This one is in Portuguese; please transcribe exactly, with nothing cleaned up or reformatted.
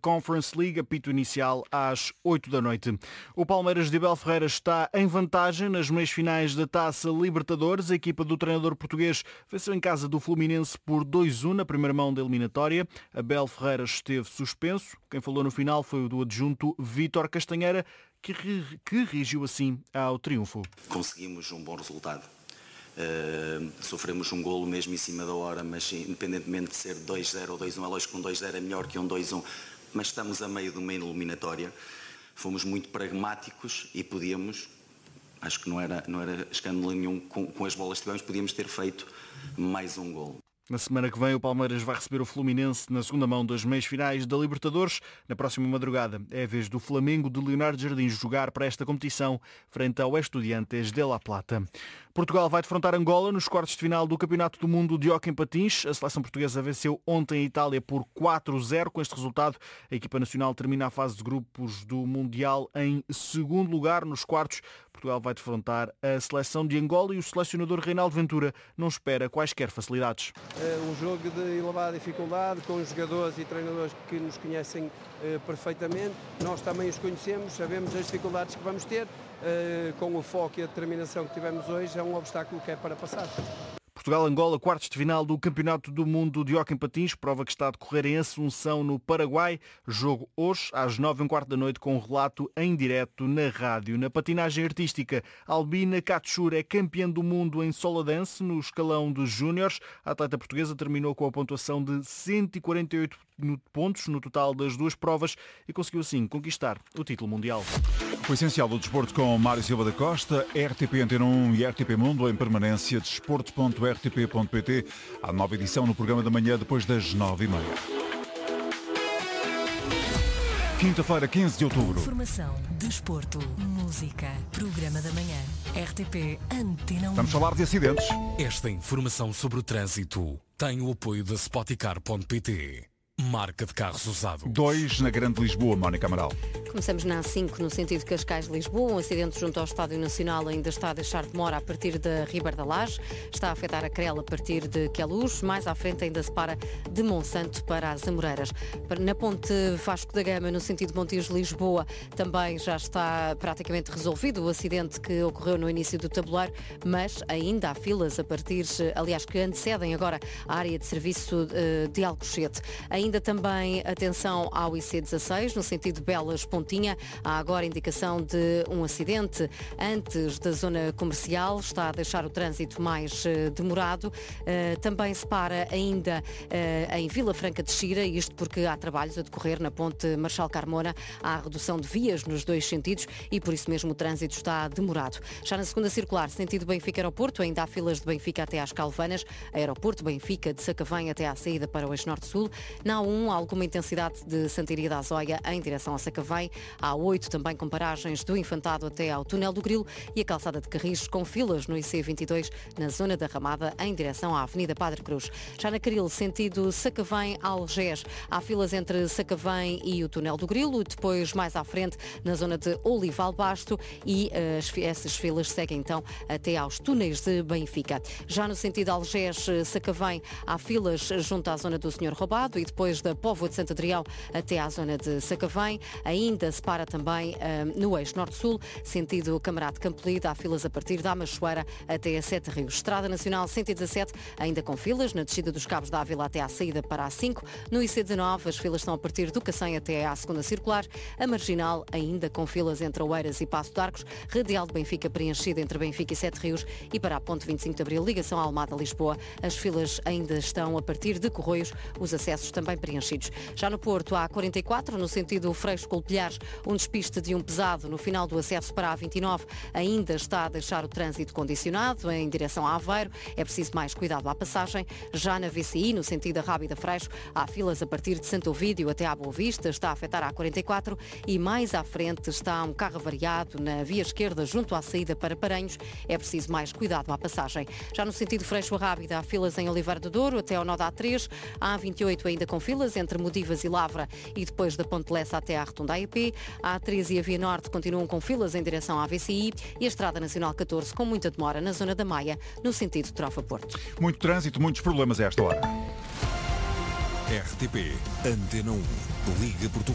Conference League, apito inicial às oito da noite. O Palmeiras de Abel Ferreira está em vantagem nas meias finais da Taça Libertadores. A equipa do treinador português venceu em casa do Fluminense por dois a um na primeira mão da eliminatória. Abel Ferreira esteve suspenso. Quem falou no final foi o do adjunto Vítor Castanheira, que, que reagiu assim ao triunfo. Conseguimos um bom resultado. Uh, sofremos um golo mesmo em cima da hora, mas independentemente de ser dois a zero ou dois a um, é lógico que um dois a zero é melhor que um dois a um, mas estamos a meio de uma eliminatória. Fomos muito pragmáticos e podíamos, acho que não era, não era escândalo nenhum, com, com as bolas que tivemos, podíamos ter feito mais um golo. Na semana que vem o Palmeiras vai receber o Fluminense na segunda mão das meias finais da Libertadores. Na próxima madrugada é a vez do Flamengo de Leonardo Jardim jogar para esta competição frente ao Estudiantes de La Plata. Portugal vai defrontar Angola nos quartos de final do Campeonato do Mundo de Hóquei em Patins. A seleção portuguesa venceu ontem a Itália por quatro a zero. Com este resultado, a equipa nacional termina a fase de grupos do Mundial em segundo lugar. Nos quartos, Portugal vai defrontar a seleção de Angola e o selecionador Reinaldo Ventura não espera quaisquer facilidades. É um jogo de elevada dificuldade, com jogadores e treinadores que nos conhecem eh, perfeitamente. Nós também os conhecemos, sabemos as dificuldades que vamos ter. Eh, com o foco e a determinação que tivemos hoje, é um obstáculo que é para passar. Portugal-Angola, quartos de final do Campeonato do Mundo de Hóquei em Patins, prova que está a decorrer em Assunção, no Paraguai. Jogo hoje, às nove e um quarto da noite, com um relato em direto na rádio. Na patinagem artística, Albina Catchur é campeã do mundo em solo dance no escalão dos júniores. A atleta portuguesa terminou com a pontuação de cento e quarenta e oito pontos no total das duas provas e conseguiu assim conquistar o título mundial. O essencial do desporto com Mário Silva da Costa, R T P Antena um e R T P Mundo em permanência, desporto ponto r t p ponto p t. Há nova edição no programa da manhã depois das nove e meia. Quinta-feira, quinze de outubro. Informação, desporto, música, programa da manhã. R T P Antena um. Vamos falar de acidentes. Esta informação sobre o trânsito tem o apoio da Spoticar ponto p t. Marca de carros usados. Dois na Grande Lisboa, Mónica Amaral. Começamos na A cinco, no sentido de Cascais-Lisboa. Um acidente junto ao Estádio Nacional ainda está a deixar demora a partir da Ribeira da Laje. Está a afetar a Crel a partir de Queluz. Mais à frente ainda se para de Monsanto para as Amoreiras. Na ponte Vasco da Gama, no sentido Montijo-Lisboa, também já está praticamente resolvido o acidente que ocorreu no início do tabuleiro, mas ainda há filas a partir, aliás, que antecedem agora a área de serviço de Alcochete. Ainda também atenção ao I C dezasseis, no sentido Belas-Pontinha. Há agora indicação de um acidente antes da zona comercial. Está a deixar o trânsito mais uh, demorado. Uh, também se para ainda uh, em Vila Franca de Xira, isto porque há trabalhos a decorrer na ponte Marchal Carmona. Há redução de vias nos dois sentidos e por isso mesmo o trânsito está demorado. Já na segunda circular, sentido Benfica-Aeroporto, ainda há filas de Benfica até às Calvanas. Aeroporto Benfica de Sacavém até à saída para o Eixo Norte-Sul. Na A um, alguma intensidade de Santiria da Azóia em direção a Sacavém. A oito também com paragens do Infantado até ao Túnel do Grilo e a calçada de Carris com filas no I C vinte e dois na zona da Ramada em direção à Avenida Padre Cruz. Já na Caril, sentido Sacavém-Algés, há filas entre Sacavém e o Túnel do Grilo, depois mais à frente na zona de Olival Basto e as, essas filas seguem então até aos túneis de Benfica. Já no sentido Algés-Sacavém, há filas junto à zona do Senhor Roubado e depois da Póvoa de Santo Adrião até à zona de Sacavém. Ainda se para também uh, no eixo norte-sul, sentido Camarate Campolide, há filas a partir da Amachoeira até a Sete Rios. Estrada Nacional cento e dezassete, ainda com filas na descida dos Cabos da Ávila até à saída para a cinco. No I C dezanove, as filas estão a partir do Cacém até à segunda circular. A Marginal ainda com filas entre Oeiras e Passo de Arcos. Radial de Benfica preenchida entre Benfica e Sete Rios e para a ponte vinte e cinco de Abril, ligação à Almada-Lisboa. As filas ainda estão a partir de Corroios, os acessos também preenchidos. Já no Porto, há quarenta e quatro, no sentido Freixo-Colpilhares, um despiste de um pesado no final do acesso para a vinte e nove ainda está a deixar o trânsito condicionado em direção a Aveiro. É preciso mais cuidado à passagem. Já na V C I, no sentido Rábida-Freixo, há filas a partir de Santo Ovídio até à Boa Vista, está a afetar a quarenta e quatro e mais à frente está um carro avariado na via esquerda junto à saída para Paranhos. É preciso mais cuidado à passagem. Já no sentido Freixo-Rábida, há filas em Oliveira do Douro até ao nó da A três, a A vinte e oito ainda com filas entre Modivas e Lavra e depois da Ponte Lessa até à Rotunda A E P. A A três e a Via Norte continuam com filas em direção à V C I e a Estrada Nacional catorze com muita demora na zona da Maia, no sentido Trofa-Porto. Muito trânsito, muitos problemas a esta hora. R T P Antena um. Liga Portugal.